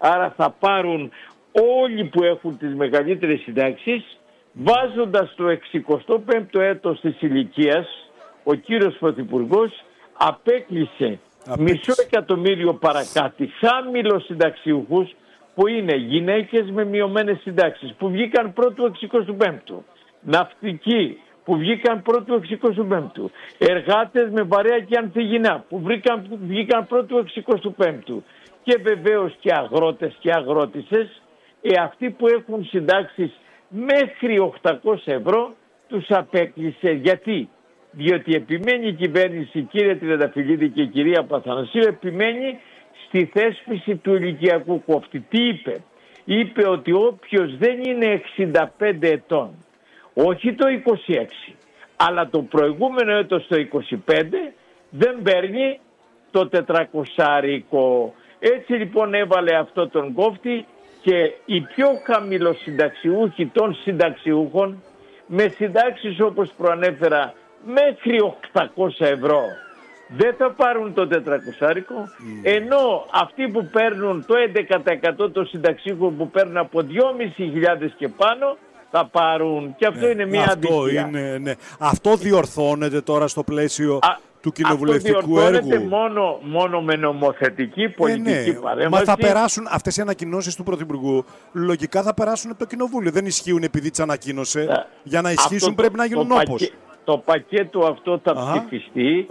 Άρα θα πάρουν όλοι που έχουν τις μεγαλύτερες συντάξεις, βάζοντας το 65ο έτος της ηλικίας. Ο κύριος Πρωθυπουργός απέκλεισε 500.000 παρακάτω χάμηλους συνταξιούχους, που είναι γυναίκες με μειωμένες συντάξεις που βγήκαν πρώτου 65ου, ναυτικοί που βγήκαν πρώτου 65ου, εργάτες με βαρέα και ανθυγινά που βγήκαν πρώτου 65ου, και βεβαίως και αγρότες και αγρότισσες. Αυτοί που έχουν συντάξεις μέχρι 800 ευρώ τους απέκλεισε. Γιατί? Διότι επιμένει η κυβέρνηση, κύριε Τριανταφυλλίδη και κυρία Παθανασίου, επιμένει στη θέσπιση του ηλικιακού κόφτη. Τι είπε? Είπε ότι όποιος δεν είναι 65 ετών, όχι το 26, αλλά το προηγούμενο έτος το 25, δεν παίρνει το 400. Έτσι λοιπόν έβαλε αυτό τον κόφτη, και οι πιο χαμηλοσυνταξιούχοι των συνταξιούχων, με συντάξεις όπως προανέφερα μέχρι 800 ευρώ, δεν θα πάρουν το 400, ενώ αυτοί που παίρνουν το 11% των συνταξιούχων που παίρνουν από 2.500 και πάνω θα πάρουν, και αυτό είναι μια αδικία. Αυτό διορθώνεται τώρα στο πλαίσιο του κοινοβουλευτικού έργου. Αυτό διορθώνεται μόνο με νομοθετική πολιτική παρέμβαση. Μα θα περάσουν αυτές οι ανακοινώσεις του Πρωθυπουργού, λογικά θα περάσουν από το Κοινοβούλιο. Δεν ισχύουν επειδή τις ανακοίνωσε. Για να ισχύσουν πρέπει να γίνουν όπως. Το πακέτο αυτό θα ψηφιστεί.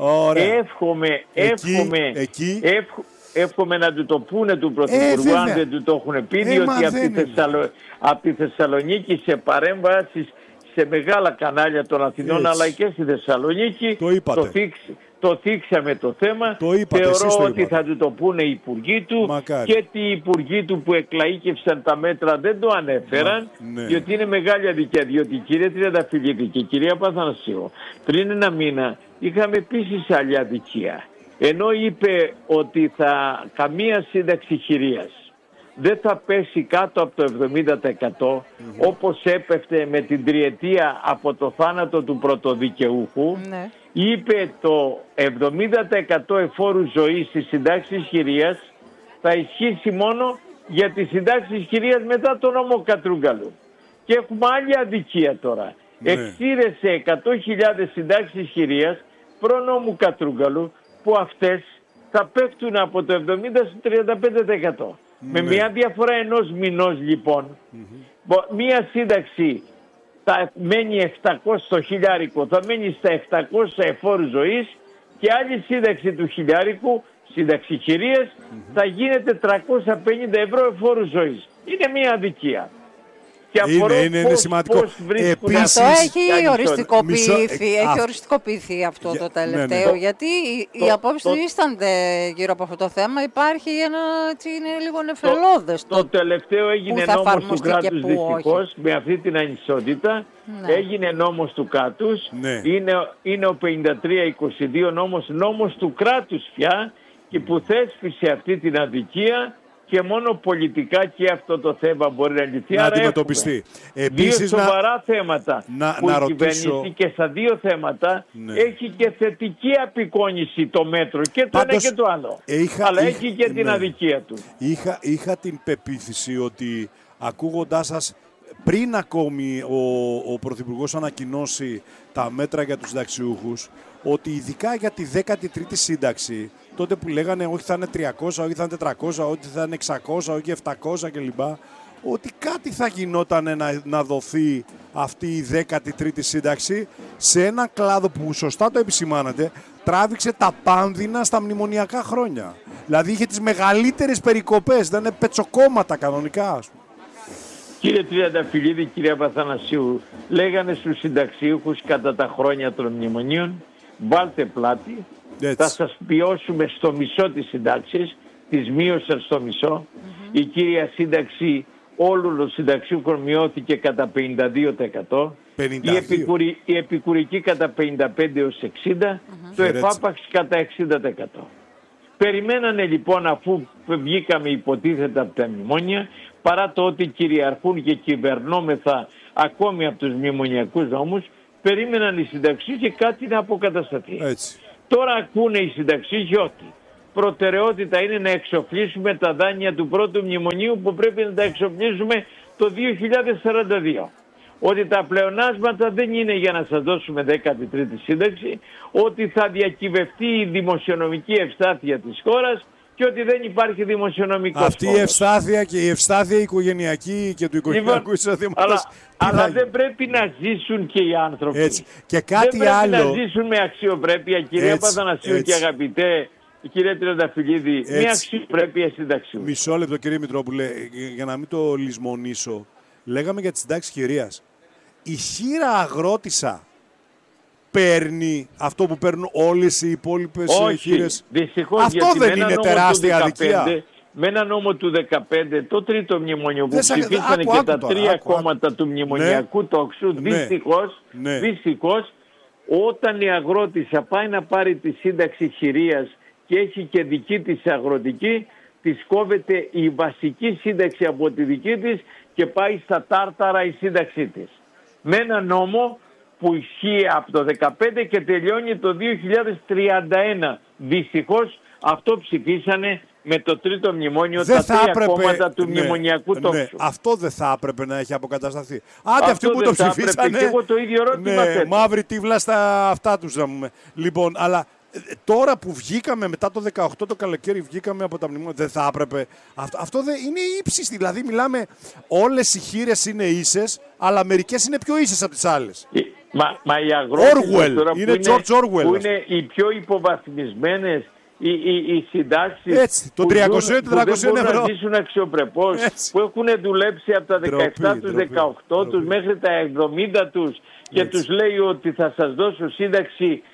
Εύχομαι να του το πούνε του Πρωθυπουργού, αν δεν του το έχουν πει, διότι από τη Θεσσαλονίκη σε παρέμβασεις σε μεγάλα κανάλια των Αθηνών, αλλά και στη Θεσσαλονίκη το θίξαμε το θέμα. Θεωρώ ότι θα του το πούνε οι υπουργοί του. Μακάρι. Και οι υπουργοί του που εκλαΐκευσαν τα μέτρα δεν το ανέφεραν, διότι είναι μεγάλη αδικία. Διότι κύριε Τριανταφυλλίδη και κυρία Παθανασίου, πριν ένα μήνα είχαμε επίσης άλλη αδικία. Ενώ είπε ότι καμία σύνταξη χειρίας δεν θα πέσει κάτω από το 70%, όπως έπεφτε με την τριετία από το θάνατο του πρωτοδικαιούχου. Είπε το 70% εφόρου ζωής στις συντάξεις χειρίας θα ισχύσει μόνο για τις συντάξεις χειρίας μετά τον νόμο Κατρούγκαλου. Και έχουμε άλλη αδικία τώρα. Εξήρεσε 100.000 συντάξεις χειρίας προ νόμου Κατρούγκαλου, που αυτές θα πέφτουν από το 70% στο 35%. Με μια διαφορά ενός μηνός λοιπόν, μια σύνταξη θα μένει 700 στο χιλιάρικο, θα μένει στα 700 εφόρου ζωής, και άλλη σύνταξη του χιλιάρικου, σύνταξη χειρίας, θα γίνεται 350 ευρώ εφόρου ζωής. Είναι μια αδικία. Είναι σημαντικό. Επίσης, αυτό έχει οριστικοποιηθεί αυτό το τελευταίο, γιατί οι απόψεις του ήσταν γύρω από αυτό το θέμα. Υπάρχει είναι λίγο νεφελώδες. Το τελευταίο έγινε νόμος του κράτους, δυστυχώς, με αυτή την ανισότητα. Έγινε νόμος του κράτους. Είναι ο 53-22 νόμος του κράτους πια, και που θέσπισε αυτή την αδικία. Και μόνο πολιτικά και αυτό το θέμα μπορεί να λυθεί. Να αντιμετωπιστεί. Επίσης, δύο σοβαρά θέματα που η κυβέρνηση, και στα δύο θέματα έχει και θετική απεικόνηση το μέτρο, και το ένα και το άλλο. Αλλά έχει και την αδικία του. Είχα την πεποίθηση ότι, ακούγοντάς σας, πριν ακόμη ο Πρωθυπουργός ανακοινώσει τα μέτρα για τους συνταξιούχους, ότι ειδικά για τη 13η σύνταξη, τότε που λέγανε όχι θα είναι 300, όχι θα είναι 400, όχι θα είναι 600, όχι 700 κλπ, ότι κάτι θα γινόταν να δοθεί αυτή η 13η σύνταξη σε ένα κλάδο που, σωστά το επισημάνατε, τράβηξε τα πάνδυνα στα μνημονιακά χρόνια. Δηλαδή είχε τις μεγαλύτερες περικοπές, δεν είναι πετσοκόμματα κανονικά, ας πούμε. Κύριε Τριανταφυλλίδη, κυρία Παθανασίου, λέγανε στους συνταξιούχους κατά τα χρόνια των μνημονίων, βάλτε πλάτη, θα σας μειώσουμε στο μισό τις συντάξεις, τις μείωσαν στο μισό. Η κύρια σύνταξη όλων των συνταξιούχων μειώθηκε κατά 52%. Η επικουρική κατά 55 έως 60%, το εφάπαξ κατά 60%. Περιμένανε λοιπόν, αφού βγήκαμε υποτίθεται από τα μνημόνια, παρά το ότι κυριαρχούν και κυβερνόμεθα ακόμη από τους μνημονιακούς νόμους, περίμεναν οι συνταξιούχοι και κάτι να αποκατασταθεί. Τώρα ακούνε οι συνταξιούχοι ότι προτεραιότητα είναι να εξοφλήσουμε τα δάνεια του πρώτου μνημονίου που πρέπει να τα εξοφλήσουμε το 2042. Ότι τα πλεονάσματα δεν είναι για να σας δώσουμε 13η σύνταξη, ότι θα διακυβευτεί η δημοσιονομική ευστάθεια της χώρας και ότι δεν υπάρχει δημοσιονομικός αυτή η ευστάθεια και η ευστάθεια οικογενειακή και του οικογενειακού εισοδήματος. Αλλά δεν πρέπει να ζήσουν και οι άνθρωποι. Έτσι. Και κάτι δεν πρέπει άλλο. να ζήσουν με αξιοπρέπεια, κυρία Παθανασίου και αγαπητέ κύριε Τριανταφυλλίδη, μια αξιοπρέπεια συνταξιού. Μισό λεπτό, κύριε Μητρόπουλε, για να μην το λησμονήσω. Λέγαμε για τις συντάξεις χειρίας. Η χείρα αγρότησα παίρνει αυτό που παίρνουν όλες οι υπόλοιπες χείρες? Δυστυχώς, αυτό δεν είναι τεράστια αδικία? Με ένα νόμο του 2015, το τρίτο μνημόνιο που ψηφίσανε και τα τρία κόμματα του μνημονιακού τόξου, δυστυχώς, όταν η αγρότησα πάει να πάρει τη σύνταξη χειρίας και έχει και δική της αγροτική, της κόβεται η βασική σύνταξη από τη δική της και πάει στα τάρταρα η σύνταξή της. Με ένα νόμο που ισχύει από το 2015 και τελειώνει το 2031. Δυστυχώς αυτό ψηφίσανε με το τρίτο μνημόνιο τα τρία κόμματα του μνημονιακού τόξου. Αυτό δεν θα έπρεπε να έχει αποκατασταθεί. Άντε αυτοί που το ψηφίσανε, και εγώ το ίδιο ερώτημα μαύρη τύβλα στα αυτά τους να πούμε. Λοιπόν, αλλά τώρα που βγήκαμε μετά το 18 το καλοκαίρι, βγήκαμε από τα μνημόνια, δεν θα έπρεπε? Αυτό δεν είναι ύψιστη. Δηλαδή μιλάμε, όλες οι χείρες είναι ίσες, αλλά μερικές είναι πιο ίσες από τις άλλες. Μα οι αγρότες τώρα είναι George Orwell, που είναι οι πιο υποβαθμισμένες, οι συντάξεις έτσι, το 300-400 ευρώ να ζήσουν αξιοπρεπώς, που έχουν δουλέψει από τα 17 τους, 18 τους μέχρι τα 70 τους και τους λέει ότι θα σας δώσω σύνταξη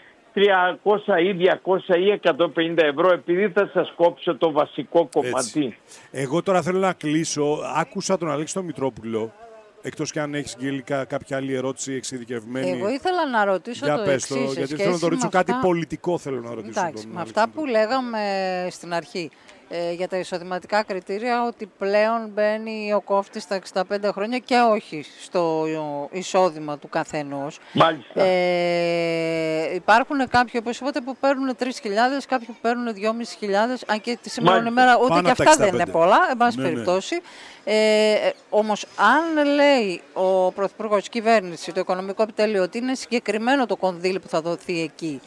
300 ή 200 ή 150 ευρώ επειδή θα σας κόψω το βασικό κομμάτι. Έτσι. Εγώ τώρα θέλω να κλείσω. Άκουσα τον Αλέξη Μητρόπουλο. Εκτός και αν έχεις, Γκέλικα, κάποια άλλη ερώτηση εξειδικευμένη. Εγώ ήθελα να ρωτήσω για το εξής. Γιατί θέλω να το ρωτήσω κάτι πολιτικό. Θέλω να ρωτήσω. Εντάξει, με αυτά που λέγαμε στην αρχή για τα εισοδηματικά κριτήρια, ότι πλέον μπαίνει ο κόφτης στα 65 χρόνια και όχι στο εισόδημα του καθενός. Μάλιστα. Υπάρχουν κάποιοι, όπως είπατε, που παίρνουν 3.000, κάποιοι που παίρνουν 2.500, αν και τη σημερινή ημέρα ούτε και αυτά δεν είναι πολλά, εν πάση περιπτώσει. Όμως, αν λέει ο Πρωθυπουργός, η κυβέρνηση, το οικονομικό επιτέλειο, ότι είναι συγκεκριμένο το κονδύλι που θα δοθεί εκεί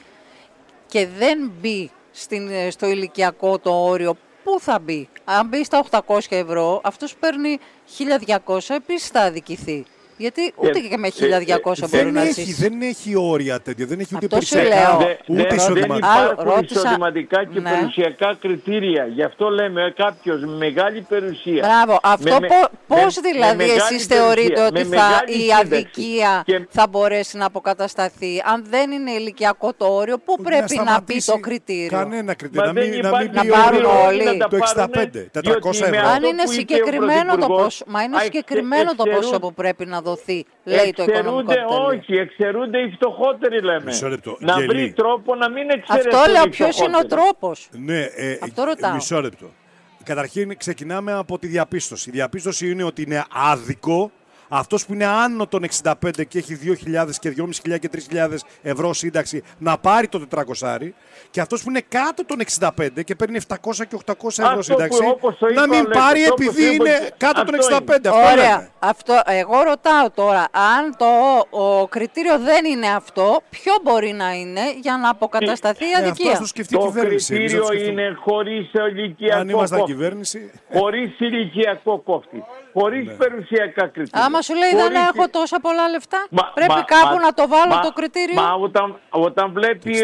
και δεν μπει στο ηλικιακό το όριο, πού θα μπει? Αν μπει στα 800 ευρώ, αυτός που παίρνει 1.200 επίσης θα αδικηθεί. Γιατί ούτε και με 1.200 μπορεί να ζήσει. Δεν έχει όρια τέτοια, δεν έχει ούτε περιουσιακά, ούτε εισοδηματικά. Δεν υπάρχουν εισοδηματικά και περιουσιακά κριτήρια. Γι' αυτό λέμε κάποιος με μεγάλη περιουσία. Μπράβο. Αυτό πώς δηλαδή εσείς θεωρείτε ότι η αδικία θα μπορέσει να αποκατασταθεί? Αν δεν είναι ηλικιακό το όριο, πού πρέπει να μπει το κριτήριο? Κανένα κριτήριο. Να πάρουν όλοι το 65, 400 ευρώ. Αν είναι συγκεκριμένο το ποσό, μα είναι συγκεκριμένο το ποσό που πρέπει να δοθεί, λέει το οικονομικό επιτελείο. Όχι, εξαιρούνται οι φτωχότεροι, λέμε. Να βρει τρόπο να μην εξαιρεθούν. Αυτό λέω, ποιος είναι ο τρόπος? Ναι, αυτό ρωτάω. Μισό λεπτό. Καταρχήν ξεκινάμε από τη διαπίστωση. Η διαπίστωση είναι ότι είναι άδικο αυτός που είναι άνω των 65 και έχει 2.000 και 2.500 και 3.000 ευρώ σύνταξη να πάρει το 400, και αυτός που είναι κάτω των 65 και παίρνει 700 και 800 ευρώ σύνταξη να μην πάρει επειδή είναι κάτω των 65. Ωραία. Εγώ ρωτάω τώρα, αν το κριτήριο δεν είναι αυτό, ποιο μπορεί να είναι για να αποκατασταθεί η αδικία? Το κριτήριο είναι χωρίς ηλικιακό κόφτη. Χωρίς ηλικιακό κόφτη. Χωρίς περιουσιακά κριτήρια. Άμα σου λέει δεν έχω τόσα πολλά λεφτά, πρέπει κάπου να το βάλω το κριτήριο. Μα όταν βλέπει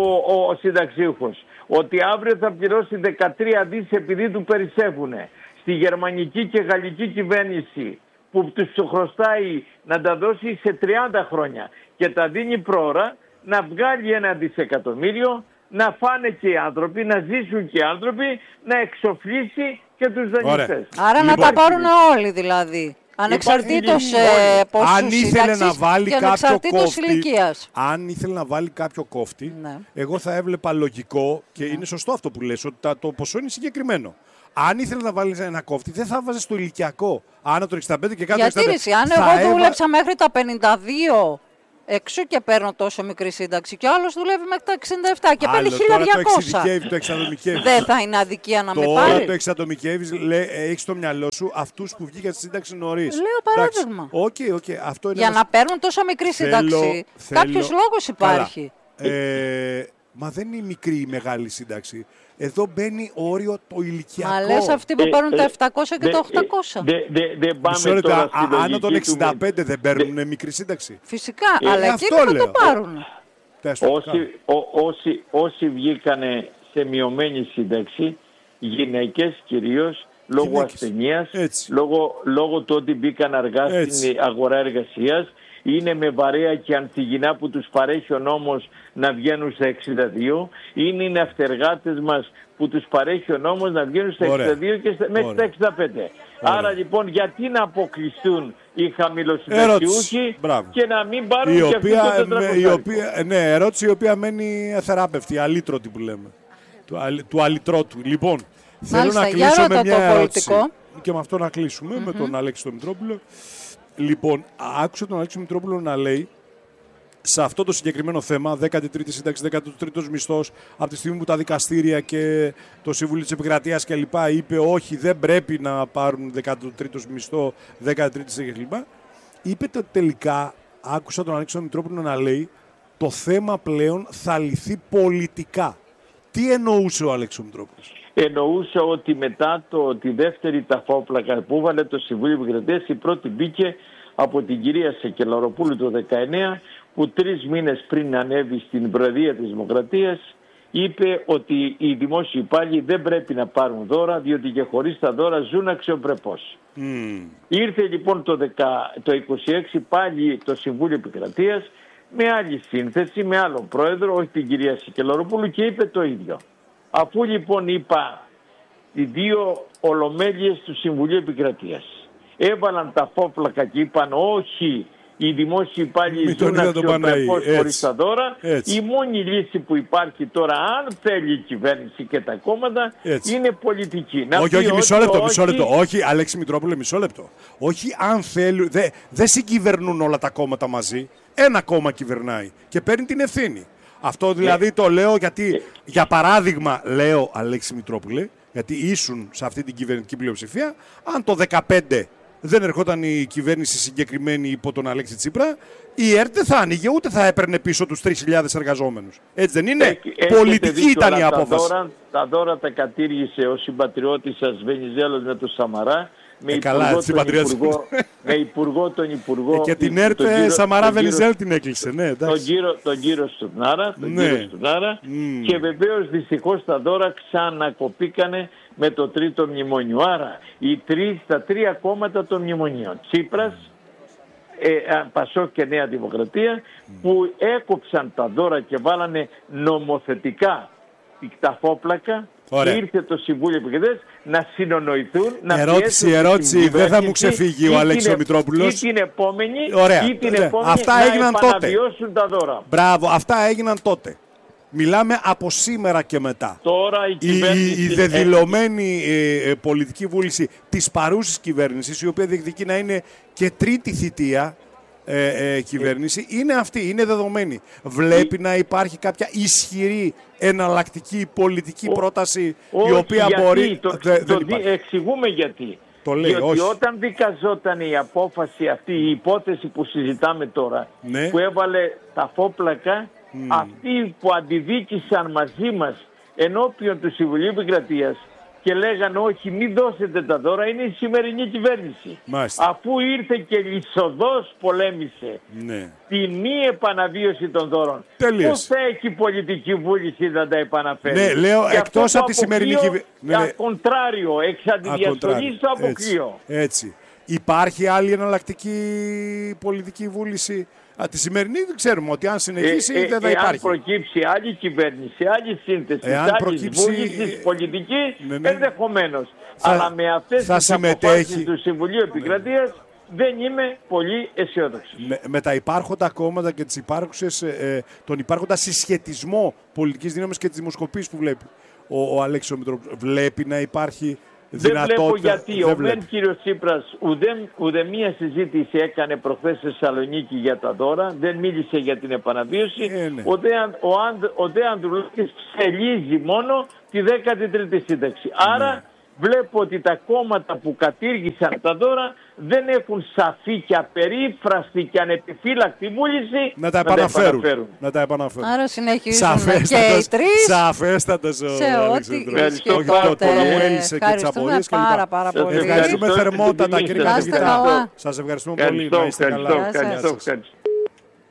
ο συνταξίουχος ότι αύριο θα πληρώσει 13 δις επειδή του περισσεύουν στη γερμανική και γαλλική κυβέρνηση που τους χρωστάει να τα δώσει σε 30 χρόνια και τα δίνει πρόωρα, να βγάλει 1 δισεκατομμύριο, να φάνε και οι άνθρωποι, να ζήσουν και οι άνθρωποι, να εξοφλήσει και τους δανειστές. Άρα να τα πάρουν όλοι δηλαδή. Ανεξαρτήτως πόσους σύνταξης και ανεξαρτήτως ηλικίας. Αν ήθελε να βάλει κάποιο κόφτη, εγώ θα έβλεπα λογικό και είναι σωστό αυτό που λες, ότι το ποσό είναι συγκεκριμένο. Αν ήθελε να βάλει ένα κόφτη, δεν θα βάζει στο ηλικιακό. Άνω το 65 και κάτω το 65. Γιατί αν εγώ δούλεψα μέχρι τα 52 έξω και παίρνω τόσο μικρή σύνταξη και ο άλλος δουλεύει μέχρι τα 67 και παίρνει 1.200. Το εξατομικεύει. Δεν θα είναι αδικία να με τώρα πάρει. Τώρα το εξατομικεύεις, έχεις στο μυαλό σου αυτούς που βγήκαν στη σύνταξη νωρίς. Λέω παράδειγμα. Αυτό είναι για να παίρνουν τόσο μικρή σύνταξη. Κάποιος λόγος υπάρχει. Μα δεν είναι η μικρή ή μεγάλη σύνταξη. Εδώ μπαίνει όριο το ηλικιακό. Μα λες αυτοί που παίρνουν τα 700 και τα 800. Δεν πάμε τώρα στη λογική άνω των 65 δεν παίρνουν μικρή σύνταξη. Φυσικά, αλλά εκεί θα το πάρουν. Όσοι βγήκανε σε μειωμένη σύνταξη, γυναίκες κυρίως, λόγω ασθενείας, λόγω του ότι μπήκαν αργά στην αγορά εργασίας, είναι με βαρέα και ανθυγινά που τους παρέχει ο νόμος να βγαίνουν στα 62, είναι αυτεργάτες μας που τους παρέχει ο νόμος να βγαίνουν στα 62 και μέχρι τα 65. Άρα λοιπόν γιατί να αποκλειστούν οι χαμηλοσυνταξιούχοι και να μην πάρουν και αυτοί το 400. Ναι, ερώτηση η οποία μένει αθεράπευτη, αλήτρωτη που λέμε. Του αλητρότου. Λοιπόν, θέλω να κλείσω με μια ερώτηση. Και με αυτό να κλείσουμε, με τον Αλέξη τον Μητρόπουλο. Λοιπόν, άκουσα τον Αλέξη Μητρόπουλο να λέει σε αυτό το συγκεκριμένο θέμα, 13η σύνταξη, 13ος μισθός, από τη στιγμή που τα δικαστήρια και το Συμβούλιο της Επικρατείας κλπ. Είπε όχι, δεν πρέπει να πάρουν 13ος μισθό, 13η κλπ. Είπε ότι τελικά, άκουσα τον Αλέξη Μητρόπουλο να λέει, το θέμα πλέον θα λυθεί πολιτικά. Τι εννοούσε ο Αλέξη Μητρόπουλος? Εννοούσε ότι μετά τη δεύτερη ταφόπλακα που έβαλε το Συμβούλιο Επικρατείας, η πρώτη μπήκε από την κυρία Σεκελαροπούλου το 19, που 3 μήνες πριν ανέβει στην Προεδρία της Δημοκρατίας είπε ότι οι δημόσιοι υπάλληλοι δεν πρέπει να πάρουν δώρα, διότι και χωρίς τα δώρα ζουν αξιοπρεπώς. Ήρθε λοιπόν το 26 πάλι το Συμβούλιο Επικρατείας με άλλη σύνθεση, με άλλο πρόεδρο, όχι την κυρία Σεκελαροπούλου, και είπε το ίδιο. Αφού λοιπόν είπα οι 2 ολομέλειες του Συμβουλίου Επικρατείας έβαλαν τα φόπλακα και είπαν όχι, οι δημόσιοι υπάλληλοι ζουν αξιοπρεπώς χωρίς τα δώρα, η μόνη λύση που υπάρχει τώρα, αν θέλει η κυβέρνηση και τα κόμματα, είναι πολιτική. Όχι, μισό λεπτό. Όχι, Αλέξη Μητρόπουλε, μισό λεπτό. Όχι αν θέλουν, δεν συγκυβερνούν όλα τα κόμματα μαζί. Ένα κόμμα κυβερνάει και παίρνει την ευθύνη. Αυτό δηλαδή το λέω γιατί, για παράδειγμα, λέω Αλέξη Μητρόπουλε, γιατί ήσουν σε αυτή την κυβερνητική πλειοψηφία, αν το 2015 δεν ερχόταν η κυβέρνηση συγκεκριμένη υπό τον Αλέξη Τσίπρα, η ΕΡΤ δεν θα άνοιγε, ούτε θα έπαιρνε πίσω τους 3.000 εργαζόμενους. Έτσι δεν είναι? Πολιτική ήταν η απόφαση. Τα δώρα τα κατήργησε ο συμπατριώτης σας Βενιζέλος με τον Σαμαρά, με υπουργό τον υπουργό. Και την ΕΡΤ Σαμαρά Βενιζέλ την έκλεισε. Ναι, τον κύριο Στουρνάρα. Και βεβαίως δυστυχώς τα δώρα ξανακοπήκανε με το 3ο μνημόνιο. Άρα τα 3 κόμματα των μνημονίων, Τσίπρας, Πασόκ και Νέα Δημοκρατία, που έκοψαν τα δώρα και βάλανε νομοθετικά τα φόπλακα. Ήρθε το Συμβούλιο Επικρατείας να συνονοηθούν, να ερώτηση, δεν θα μου ξεφύγει ο Αλέξης Μητρόπουλος. Ή την επόμενη, αυτά να έγιναν επαναβιώσουν τα δώρα. Μπράβο, αυτά έγιναν τότε. Μιλάμε από σήμερα και μετά. Τώρα η δεδηλωμένη πολιτική βούληση της παρούσης κυβέρνησης, η οποία διεκδικεί να είναι και τρίτη θητεία κυβέρνηση, είναι αυτή, είναι δεδομένη. Βλέπει να υπάρχει κάποια ισχυρή εναλλακτική πολιτική πρόταση η οποία μπορεί... Εξηγούμε γιατί. Διότι όταν δικαζόταν η απόφαση αυτή, η υπόθεση που συζητάμε τώρα, που έβαλε τα φόπλακα, αυτοί που αντιδίκησαν μαζί μας ενώπιον του Συμβουλίου Επικρατείας και λέγανε όχι, μην δώσετε τα δώρα, είναι η σημερινή κυβέρνηση. Αφού ήρθε και λυσοδός πολέμησε τη μη επαναβίωση των δώρων, πώς θα έχει πολιτική βούληση να τα επαναφέρει? Ναι, λέω εκτός από τη σημερινή κυβέρνηση. Κοντράριο, εξ αντιδιαστολής το αποκλείω. Έτσι. Υπάρχει άλλη εναλλακτική πολιτική βούληση? Τη σημερινή δεν ξέρουμε ότι αν συνεχίσει δεν θα υπάρχει. Αν προκύψει άλλη κυβέρνηση, άλλη σύνθεση, άλλη βούληση πολιτική, ενδεχομένως. Αλλά με αυτές τις αποφάσεις του Συμβουλίου Επικρατείας δεν είμαι πολύ αισιόδοξος. Με τα υπάρχοντα κόμματα και τον υπάρχοντα συσχετισμό πολιτικής δύναμης και τις δημοσκοπήσεις που βλέπει ο Αλέξης Μητρόπουλος, βλέπει να υπάρχει δυνατότητα. Δεν βλέπω γιατί δεν ο μεν κύριος Τσίπρας ουδέμια συζήτηση έκανε προχθές στη Θεσσαλονίκη για τα δώρα, δεν μίλησε για την επαναβίωση. Ναι. Ο Δε Ανδρουλάκης ψελίζει μόνο τη 13η σύνταξη. Άρα βλέπω ότι τα κόμματα που κατήργησαν τα δώρα δεν έχουν σαφή και απερίφραστη και ανεπιφύλακτη βούληση να τα επαναφέρουν. Άρα συνεχίζουν και οι τρεις. Σαφέστατος ο Αλεξανδρός. Ευχαριστούμε πάρα πολύ. Ευχαριστούμε θερμότατα κύριε καθηγητά. Σας ευχαριστούμε πολύ. Να είστε καλά. Ευχαριστώ.